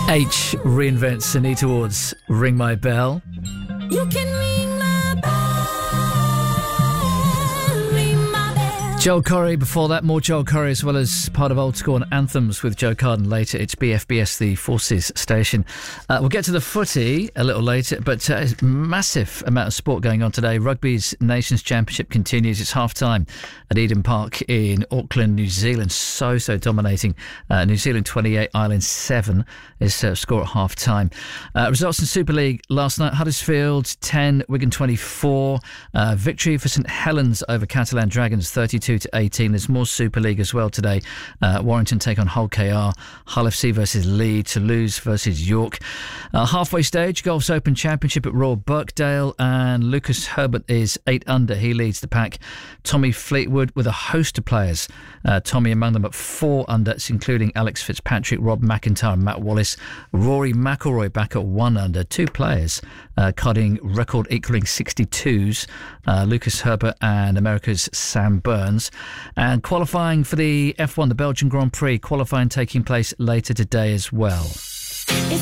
H reinvents Anita Ward's Ring My Bell. You can ring my bell, ring my bell. Joel Corry before that, more Joel Corry as well as part of Old School and Anthems with Joe Carden later. It's BFBS, the Forces station. We'll get to the footy a little later, but massive amount of sport going on today. Rugby's Nations Championship continues. It's half-time at Eden Park in Auckland, New Zealand. So dominating. New Zealand 28, Ireland 7 is score at half-time. Results in Super League last night. Huddersfield 10, Wigan 24. Victory for St Helens over Catalan Dragons 32-18. There's more Super League as well today. Warrington take on Hull KR. Hull FC versus Leeds. Toulouse versus York. Halfway stage, Golf's Open Championship at Royal Birkdale, and Lucas Herbert is 8 under. He leads the pack. Tommy Fleetwood with a host of players. Tommy among them at 4 under. It's including Alex Fitzpatrick, Rob McIntyre and Matt Wallace. Rory McIlroy back at 1 under. 2 players cutting record equalling 62s. Lucas Herbert and America's Sam Burns. And qualifying for the F1, the Belgian Grand Prix, qualifying taking place later today as well. If